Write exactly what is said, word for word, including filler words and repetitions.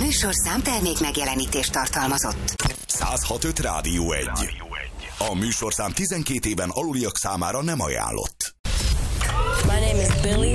műsorszám termék megjelenítést tartalmazott. száz hat öt Rádió egy. A műsorszám tizenkét éven aluliak számára nem ajánlott. My name is Billy